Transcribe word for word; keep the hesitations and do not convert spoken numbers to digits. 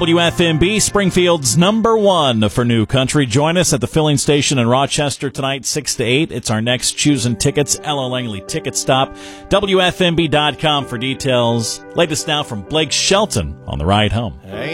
W F M B, Springfield's number one for New Country. Join us at the filling station in Rochester tonight, six to eight. It's our next Choosing Tickets, L O Langley Ticket Stop. W F M B dot com for details. Latest now from Blake Shelton on the ride home. Hey.